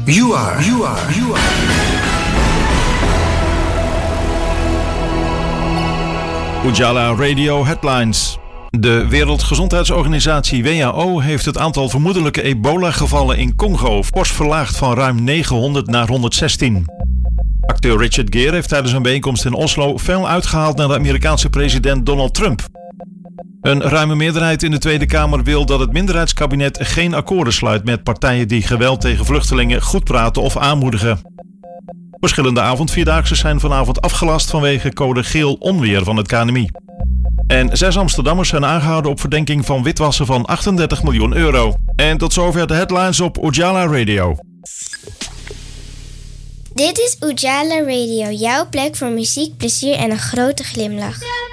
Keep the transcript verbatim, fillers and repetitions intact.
You are, you are, you are. Ujala Radio Headlines. De Wereldgezondheidsorganisatie W H O heeft het aantal vermoedelijke ebola-gevallen in Congo fors verlaagd van ruim negenhonderd naar honderdzestien. Acteur Richard Gere heeft tijdens een bijeenkomst in Oslo fel uitgehaald naar de Amerikaanse president Donald Trump. Een ruime meerderheid in de Tweede Kamer wil dat het minderheidskabinet geen akkoorden sluit met partijen die geweld tegen vluchtelingen goed praten of aanmoedigen. Verschillende avondvierdaagse zijn vanavond afgelast vanwege code geel onweer van het K N M I. En zes Amsterdammers zijn aangehouden op verdenking van witwassen van achtendertig miljoen euro. En tot zover de headlines op Ujala Radio. Dit is Ujala Radio, jouw plek voor muziek, plezier en een grote glimlach.